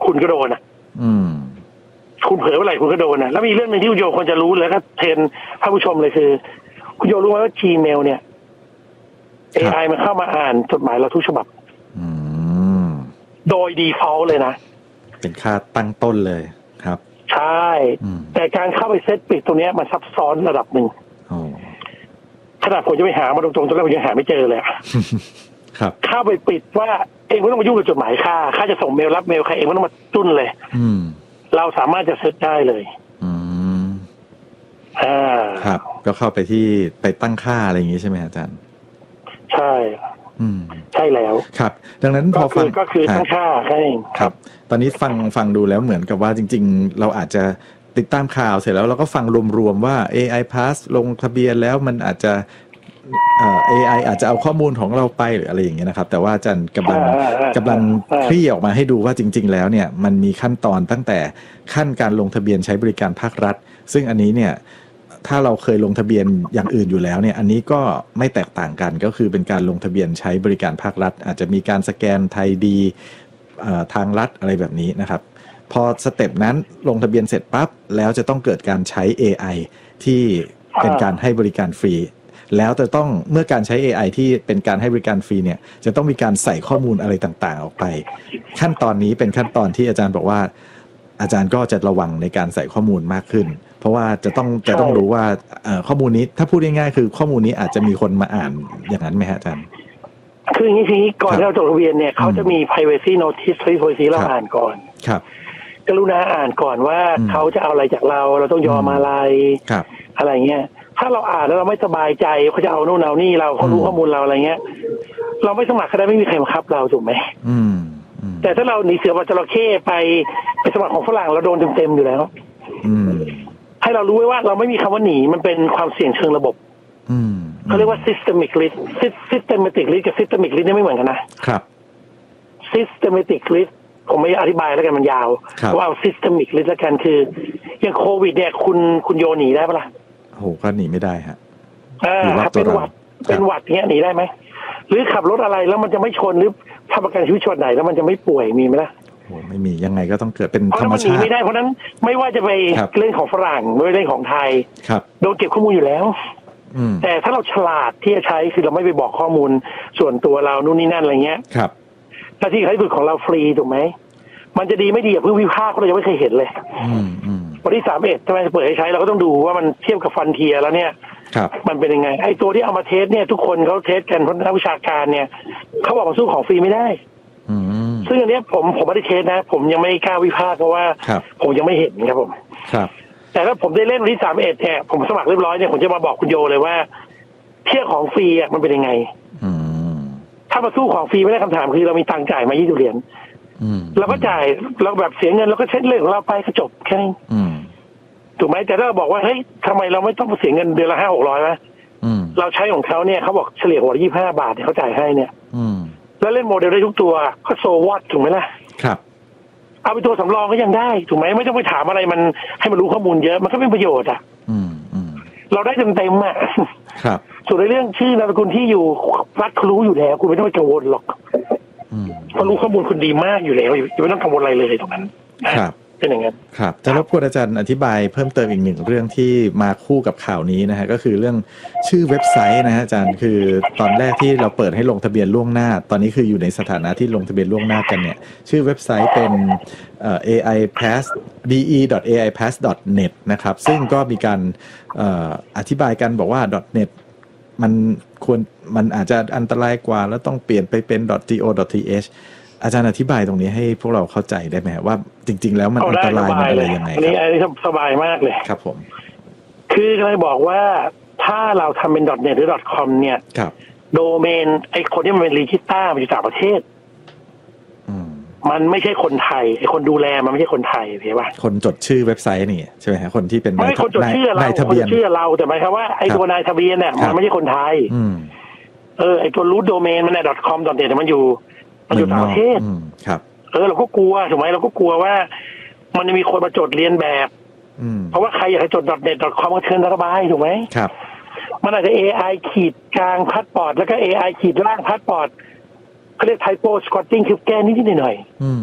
คุณก็โดนคุณเผลอเมื่อไหร่คุณก็โดนแล้วมีเรื่องนึงที่คุณโยควรจะรู้เลยก็เทรนท่านผู้ชมเลยคือคุณโยรู้ไหมว่า Gmail เนี่ย AI มันเข้ามาอ่านจดหมายเราทุกฉบับโดย default เลยนะเป็นค่าตั้งต้นเลยครับใช่แต่การเข้าไปเซตปิดตรงนี้มันซับซ้อนระดับหนึ่งขนาดผมจะไปหามาตรงๆตอนแรกผมยังหาไม่เจอเลยครับเข้าไปปิดว่าเองไม่ต้องมายุ่งกับจดหมายค่าจะส่งเมลรับเมลใครเองไม่ต้องมาจุ้นเลยเราสามารถจะเซตได้เลยครับก็เข้าไปที่ไปตั้งค่าอะไรอย่างนี้ใช่ไหมอาจารย์ใช่ใช่แล้วครับดังนั้นพอฟังก็คือตั้งค่าแค่เองครับตอนนี้ฟังดูแล้วเหมือนกับว่าจริงๆเราอาจจะติดตามข่าวเสร็จแล้วเราก็ฟังรวมๆว่า AI Pass ลงทะเบียนแล้วมันอาจจะAI อาจจะเอาข้อมูลของเราไปหรืออะไรอย่างเงี้ยนะครับแต่ว่าอาจารย์กำลังคลี่ออกมาให้ดูว่าจริงๆแล้วเนี่ยมันมีขั้นตอนตั้งแต่ขั้นการลงทะเบียนใช้บริการภาครัฐซึ่งอันนี้เนี่ยถ้าเราเคยลงทะเบียนอย่างอื่นอยู่แล้วเนี่ยอันนี้ก็ไม่แตกต่างกันก็คือเป็นการลงทะเบียนใช้บริการภาครัฐอาจจะมีการสแกนไทยดีทางรัฐอะไรแบบนี้นะครับพอสเต็ปนั้นลงทะเบียนเสร็จปั๊บแล้วจะต้องเกิดการใช้ AI ที่เป็นการให้บริการฟรีแล้วจะต้องเมื่อการใช้ AI ที่เป็นการให้บริการฟรีเนี่ยจะต้องมีการใส่ข้อมูลอะไรต่างๆออกไปขั้นตอนนี้เป็นขั้นตอนที่อาจารย์บอกว่าอาจารย์ก็จะระวังในการใส่ข้อมูลมากขึ้นเพราะว่าจะต้องรู้ว่าข้อมูลนี้ถ้าพูดง่ายๆคือข้อมูลนี้อาจจะมีคนมาอ่านอย่างนั้นไหมฮะอาจารย์คืออย่างนี้ก่อนที่เราจดทะเบียนเนี่ยเขาจะมี privacy notice policy เราอ่านก่อนครับกรุณาอ่านก่อนว่าเขาจะเอาอะไรจากเราต้องยอมอะไรอะไรเงี้ยถ้าเราอ่านแล้วเราไม่สบายใจเขาจะเอาโน่นเอานี่เราเขารู้ข้อมูลเราอะไรเงี้ยเราไม่สมัครก็ได้ไม่มีใครบังคับเราถูกไหมแต่ถ้าเราหนีเสือมาจระเข้ไปสมัครของฝรั่งเราโดนเต็มๆอยู่แล้วให้เรารู้ไว้ว่าเราไม่มีคำว่าหนีมันเป็นความเสี่ยงเชิงระบบเขาเรียกว่า systemic risk systematic risk กับ systemic risk นี่ไม่เหมือนกันนะครับ systematic risk ผมไม่อธิบายแล้วกันมันยาวว่าเอา systemic risk แล้วกันคืออย่างโควิดเนี่ยคุณโยหนีได้ปะล่ะโหก็หนีไม่ได้ฮะเป็นหวัดเงี้ยหนีได้ไหมหรือขับรถอะไรแล้วมันจะไม่ชนหรือทำประกันชีวิตชนไหนแล้วมันจะไม่ป่วยมีไหมล่ะโอ้ไม่มียังไงก็ต้องเกิดเป็นธรรมชาติเพราะมันหนีไม่ได้เพราะนั้นไม่ว่าจะไปเรื่องของฝรั่งไม่เรื่องของไทยโดนเก็บข้อมูลอยู่แล้วแต่ถ้าเราฉลาดที่จะใช้คือเราไม่ไปบอกข้อมูลส่วนตัวเรานู่นนี่นั่นอะไรเงี้ยหน้าที่ให้ฝึกของเราฟรีถูกไหมมันจะดีไม่ดีอย่าเพิ่งวิพากษ์เรายังไม่เคยเห็นเลยวันที่31ทำไมจะเปิดให้ใช้เราก็ต้องดูว่ามันเทียบกับฟันเทียแล้วเนี่ยมันเป็นยังไงไอ้ตัวที่เอามาเทสเนี่ยทุกคนเขาเทสกันเพราะนักวิชาการเนี่ยเขาบอกมันสู้ของฟรีไม่ได้ซึ่งอันนี้ผมไม่ได้เทสนะผมยังไม่กล้าวิพากษ์เพราะว่าผมยังไม่เห็นครับผมแต่ถ้าผมได้เล่นวันที่31เนี่ยผมสมัครเรียบร้อยเนี่ยผมจะมาบอกคุณโยเลยว่าเทียบของฟรีอ่ะมันเป็นยังไงถ้ามาสู้ของฟรีไม่ได้คำถามคือเรามีตังค์จ่ายมา20 เหรียญเราก็จ่ายเราแบบเสียเงินเราก็เช็ดเรื่องของเราไปก็จบแค่นี้ถูกไหมแต่ถ้าเราบอกว่าเฮ้ยทำไมเราไม่ต้องเสียเงินเดือนละ500-600นะเราใช้ของเขาเนี่ยเขาบอกเฉลี่ยหัวละ25 บาทเนี่ยเขาจ่ายให้เนี่ยแล้วเล่นโมเดลได้ทุกตัวก็โซวอตถูกไหมล่ะครับเอาไปตัวสำรองก็ยังได้ถูกไหมไม่ต้องไปถามอะไรมันให้มันรู้ข้อมูลเยอะมันก็เป็นประโยชน์อ่ะเราได้เต็มอ่ะครับส่วนในเรื่องชื่อนามสกุลที่อยู่รัฐเขารู้อยู่แล้วคุณไม่ต้องไปกังวลหรอกเขารู้ข้อมูลคุณดีมากอยู่แล้วอย่าไม่ต้องกังวลอะไรเลยตรงนั้นครับเป็นอย่างนั้นครับจะรบกวนอาจารย์อธิบายเพิ่มเติมอีกหนึ่งเรื่องที่มาคู่กับข่าวนี้นะฮะก็คือเรื่องชื่อเว็บไซต์นะฮะอาจารย์คือตอนแรกที่เราเปิดให้ลงทะเบียนล่วงหน้าตอนนี้คืออยู่ในสถานะที่ลงทะเบียนล่วงหน้ากันเนี่ยชื่อเว็บไซต์เป็นbe.aipass.net นะครับซึ่งก็มีการอธิบายกันบอกว่า .net มันอาจจะอันตรายกว่าแล้วต้องเปลี่ยนไปเป็น .go.th อาจารย์อธิบายตรงนี้ให้พวกเราเข้าใจได้ไหมว่าจริงๆแล้วมันอันตรายมันอะไรยังไงครับอันนี้สบายมากเลยครับผมคือเลยบอกว่าถ้าเราทำเป็น .net หรือ .com เนี่ยโดเมนไอคนที่มันเป็นรีจิสเตอร์มันอยู่ต่างประเทศมันไม่ใช่คนไทยไอคนดูแลมันไม่ใช่คนไทยเข้าใจป่ะคนจดชื่อเว็บไซต์นี่ใช่ไหมฮะคนที่เป็นไม่คนจดชื่อเราคนชื่อเราแต่หมายความว่าไอตัวนายทะเบียนเนี่ยมันไม่ใช่คนไทยไอตัวรูทโดเมนมันเนี่ย .com .net มันอยู่ต่างประเทศครับเราก็กลัวถูกไหมเราก็กลัวว่ามันจะมีคนมาจดเรียนแบบเพราะว่าใครอยากให้จด .net .com ก็เชิญระบายถูกไหมครับมันอาจจะ AI ขีดกลางพาสปอร์ตแล้วก็ AI ขีดล่างพาสปอร์ตเขาเรียก typo squatting คือแก้นิดๆหน่อย